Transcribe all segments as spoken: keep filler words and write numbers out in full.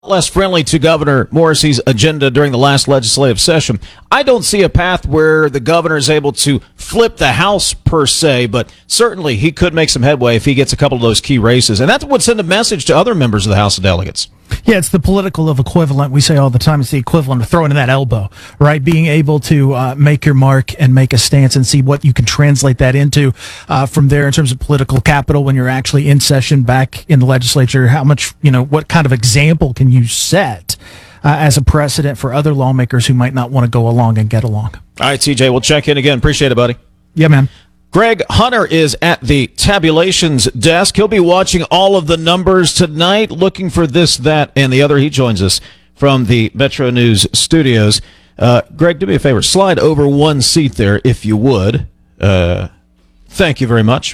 less friendly to Governor Morrissey's agenda during the last legislative session. I don't see a path where the governor is able to flip the House per se, but certainly he could make some headway if he gets a couple of those key races. And that would send a message to other members of the House of Delegates. Yeah, it's the political of equivalent. We say all the time it's the equivalent of throwing in that elbow, right? Being able to uh, make your mark and make a stance and see what you can translate that into uh, from there in terms of political capital when you're actually in session back in the legislature. How much, you know, what kind of example can you set uh, as a precedent for other lawmakers who might not want to go along and get along? All right, C J, we'll check in again. Appreciate it, buddy. Yeah, man. Greg Hunter is at the tabulations desk. He'll be watching all of the numbers tonight, looking for this, that, and the other. He joins us from the Metro News studios. Uh, Greg, do me a favor. Slide over one seat there, if you would. Uh, thank you very much.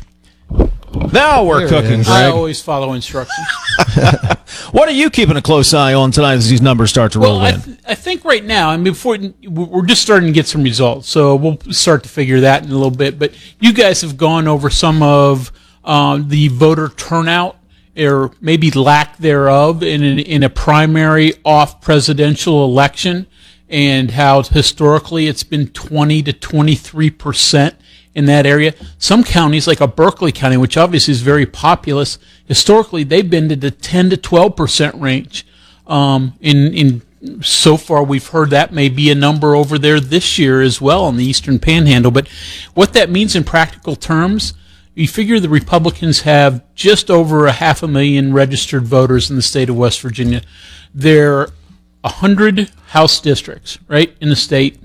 Now we're there cooking, Greg. I always follow instructions. What are you keeping a close eye on tonight as these numbers start to roll well, I in? th- I think right now, I mean, before we're just starting to get some results, so we'll start to figure that in a little bit. But you guys have gone over some of uh, the voter turnout, or maybe lack thereof, in an, in a primary off presidential election, and how historically it's been twenty to twenty-three percent. In that area. Some counties, like a Berkeley County, which obviously is very populous, historically they've been to the ten to twelve percent range. Um, in, in so far, we've heard that may be a number over there this year as well in the Eastern Panhandle. But what that means in practical terms, you figure the Republicans have just over a half a million registered voters in the state of West Virginia. There are one hundred House districts, right, in the state,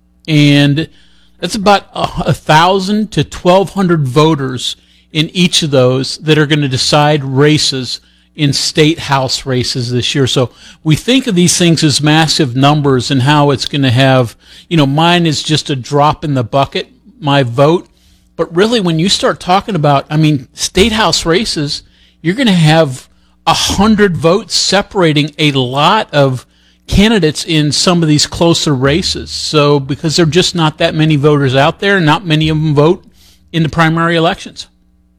and that's about a thousand to twelve hundred voters in each of those that are going to decide races in state house races this year. So we think of these things as massive numbers and how it's going to have, you know, mine is just a drop in the bucket, my vote. But really, when you start talking about, I mean, state house races, you're going to have a hundred votes separating a lot of candidates in some of these closer races. So because there are just not that many voters out there, not many of them vote in the primary elections.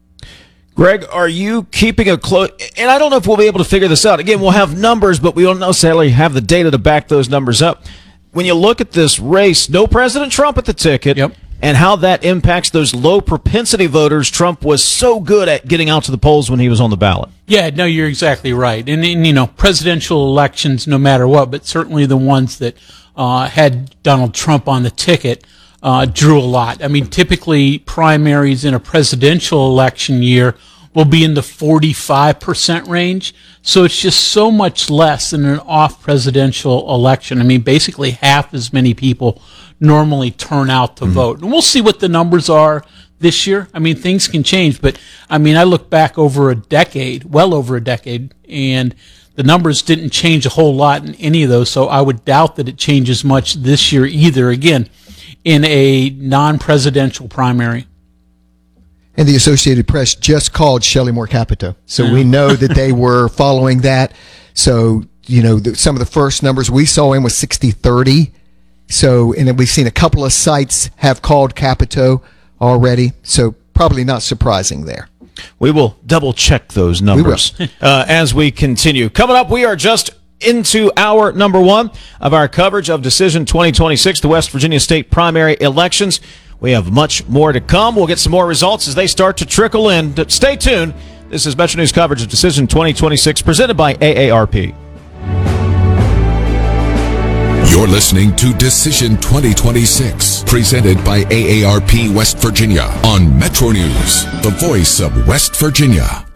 Greg, are you keeping a close, and I don't know if we'll be able to figure this out. Again, we'll have numbers, but we don't necessarily have the data to back those numbers up. When you look at this race, no President Trump at the ticket, yep. and how that impacts those low propensity voters Trump was so good at getting out to the polls when he was on the ballot. Yeah, no, you're exactly right. And, and you know, presidential elections, no matter what, but certainly the ones that uh, had Donald Trump on the ticket uh, drew a lot. I mean, typically primaries in a presidential election year will be in the forty-five percent range. So it's just so much less than an off presidential election. I mean, basically half as many people normally turn out to mm-hmm. vote. And we'll see what the numbers are this year. I mean, things can change, but I mean, I look back over a decade, well over a decade, and the numbers didn't change a whole lot in any of those, so I would doubt that it changes much this year either, again, in a non-presidential primary. And the Associated Press just called Shelley Moore Capito. So yeah. we know that they were following that. So, you know, the, some of the first numbers we saw in was sixty thirty. So, and then we've seen a couple of sites have called Capito already. So probably not surprising there. We will double check those numbers we uh, as we continue. Coming up, we are just into hour number one of our coverage of Decision twenty twenty-six, the West Virginia state primary elections. We have much more to come. We'll get some more results as they start to trickle in. Stay tuned. This is Metro News coverage of Decision twenty twenty-six, presented by A A R P. You're listening to Decision twenty twenty-six, presented by A A R P West Virginia on Metro News, the voice of West Virginia.